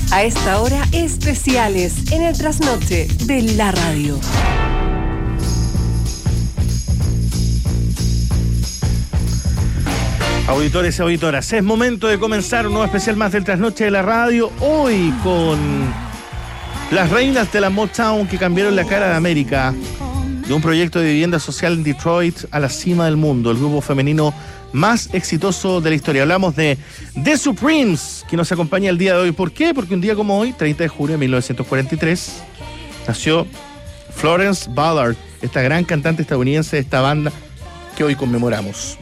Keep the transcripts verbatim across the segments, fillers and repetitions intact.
A esta hora, especiales en el trasnoche de la radio. Auditores y auditoras, es momento de comenzar un nuevo especial más del trasnoche de la radio. Hoy con las reinas de la Motown que cambiaron la cara de América, de un proyecto de vivienda social en Detroit a la cima del mundo, el grupo femenino más exitoso de la historia. Hablamos de The Supremes, que nos acompaña el día de hoy. ¿Por qué? Porque un día como hoy, treinta de junio de mil novecientos cuarenta y tres, nació Florence Ballard, esta gran cantante estadounidense de esta banda que hoy conmemoramos.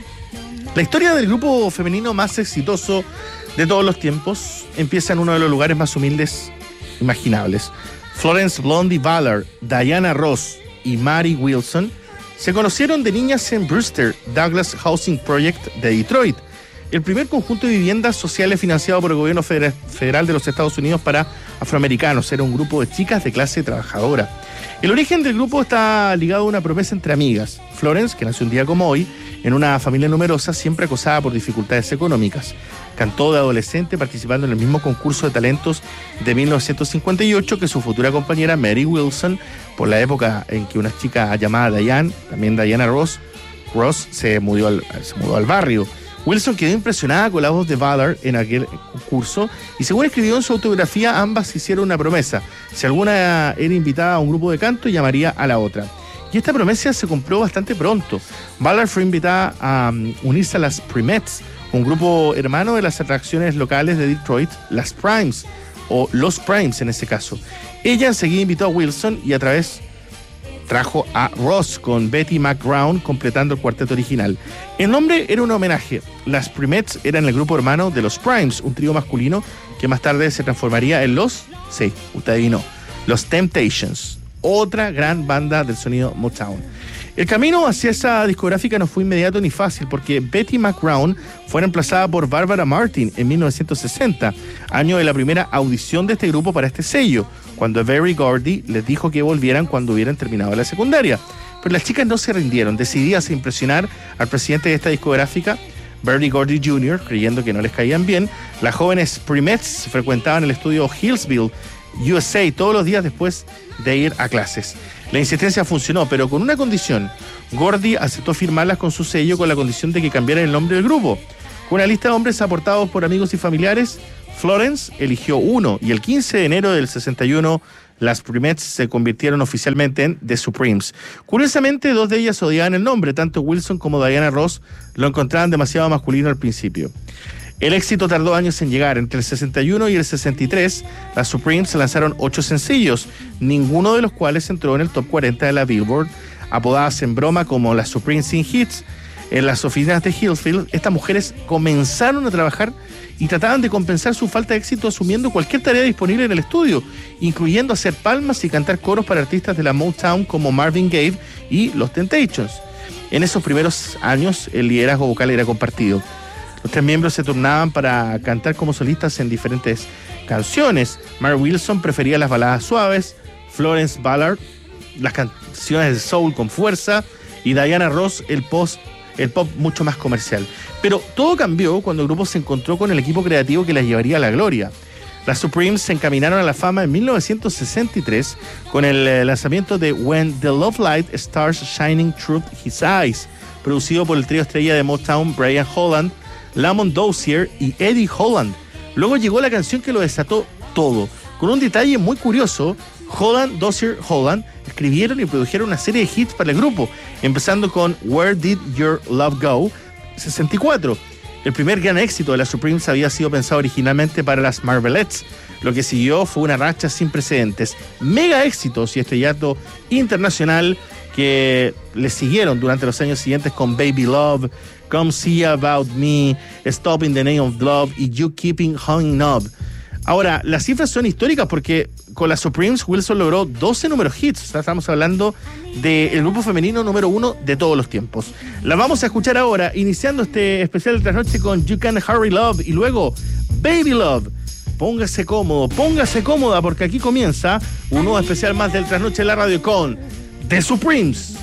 La historia del grupo femenino más exitoso de todos los tiempos empieza en uno de los lugares más humildes imaginables. Florence Blondie Ballard, Diana Ross y Mary Wilson se conocieron de niñas en Brewster Douglas Housing Project de Detroit, el primer conjunto de viviendas sociales financiado por el gobierno federal de los Estados Unidos para afroamericanos. Era un grupo de chicas de clase trabajadora. El origen del grupo está ligado a una promesa entre amigas. Florence, que nació un día como hoy, en una familia numerosa, siempre acosada por dificultades económicas. Cantó de adolescente participando en el mismo concurso de talentos de mil novecientos cincuenta y ocho que su futura compañera Mary Wilson, por la época en que una chica llamada Diane, también Diana Ross, Ross se mudó al, se mudó al barrio. Wilson quedó impresionada con la voz de Ballard en aquel concurso y, según escribió en su autobiografía, ambas hicieron una promesa. Si alguna era invitada a un grupo de canto, llamaría a la otra. Y esta promesa se cumplió bastante pronto. Ballard fue invitada a um, unirse a las Primettes, un grupo hermano de las atracciones locales de Detroit, las Primes, o los Primes en este caso. Ella enseguida invitó a Wilson y a través trajo a Ross con Betty McGrown completando el cuarteto original. El nombre era un homenaje. Las Primettes eran el grupo hermano de los Primes, un trío masculino que más tarde se transformaría en los, sí, usted adivinó, los Temptations, otra gran banda del sonido Motown. El camino hacia esa discográfica no fue inmediato ni fácil, porque Betty McGrown fue reemplazada por Barbara Martin en mil novecientos sesenta, año de la primera audición de este grupo para este sello, cuando Berry Gordy les dijo que volvieran cuando hubieran terminado la secundaria. Pero las chicas no se rindieron, decididas a impresionar al presidente de esta discográfica, Berry Gordy junior, creyendo que no les caían bien. Las jóvenes Primettes frecuentaban el estudio Hillsville, U S A, todos los días después de ir a clases. La insistencia funcionó, pero con una condición. Gordy aceptó firmarlas con su sello con la condición de que cambiara el nombre del grupo. Con una lista de hombres aportados por amigos y familiares, Florence eligió uno, y el quince de enero del sesenta y uno las Primettes se convirtieron oficialmente en The Supremes. Curiosamente, dos de ellas odiaban el nombre, tanto Wilson como Diana Ross lo encontraban demasiado masculino al principio. El éxito tardó años en llegar. Entre el sesenta y uno y el sesenta y tres, las Supremes lanzaron ocho sencillos, ninguno de los cuales entró en el top cuarenta de la Billboard. Apodadas en broma como las Supremes Sin Hits, en las oficinas de Hillsville, estas mujeres comenzaron a trabajar y trataban de compensar su falta de éxito asumiendo cualquier tarea disponible en el estudio, incluyendo hacer palmas y cantar coros para artistas de la Motown como Marvin Gaye y los Temptations. En esos primeros años, el liderazgo vocal era compartido. Los tres miembros se turnaban para cantar como solistas en diferentes canciones. Mary Wilson prefería las baladas suaves, Florence Ballard las canciones de soul con fuerza y Diana Ross el, post, el pop mucho más comercial. Pero todo cambió cuando el grupo se encontró con el equipo creativo que las llevaría a la gloria. Las Supremes se encaminaron a la fama en mil novecientos sesenta y tres con el lanzamiento de When the Love Light Starts Shining Through His Eyes, producido por el trío estrella de Motown Brian Holland, Lamont Dozier y Eddie Holland. Luego llegó la canción que lo desató todo. Con un detalle muy curioso, Holland, Dozier, Holland escribieron y produjeron una serie de hits para el grupo, empezando con Where Did Your Love Go, sesenta y cuatro. El primer gran éxito de las Supremes había sido pensado originalmente para las Marvelettes. Lo que siguió fue una racha sin precedentes. Mega éxitos y estrellato internacional que le siguieron durante los años siguientes con Baby Love, Come See About Me, Stop in the Name of Love y You Keeping Hanging Up. Ahora, las cifras son históricas porque con las Supremes Wilson logró doce números hits. O sea, estamos hablando del grupo femenino número uno de todos los tiempos. La vamos a escuchar ahora, iniciando este especial de trasnoche con You Can't Hurry Love y luego Baby Love. Póngase cómodo, póngase cómoda porque aquí comienza un nuevo especial más del trasnoche en la radio con The Supremes.